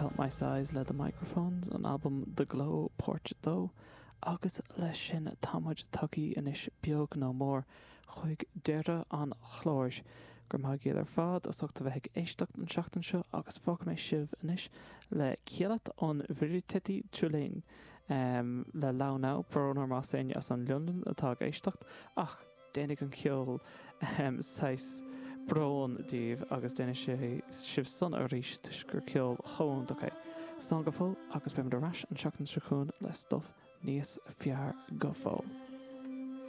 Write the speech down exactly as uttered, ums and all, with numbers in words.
Felt My Size le the Microphones an album The Glow Portrait Though agus le sin támuid tugaí inis beag nó mór chuig deire an chlóris gur má géad ar fád as ochta bheith éisteacht an seachtain seo agus fóg mé sibh inis le céalat an Veritati Tulane um, le láná prónar más aine as an London atá éisteacht ach dénig an ceol um, sais brón díomh agus déine sé sibh san a ríis tuis gur ceol chón do Song go fóil agus beim de ras an seachtain seachún le stuff níos fear go fóil.